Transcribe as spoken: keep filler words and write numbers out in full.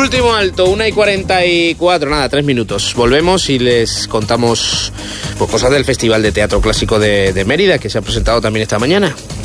Último alto, una y cuarenta y cuatro, nada, tres minutos. Volvemos y les contamos pues, cosas del Festival de Teatro Clásico de, de Mérida, que se ha presentado también esta mañana.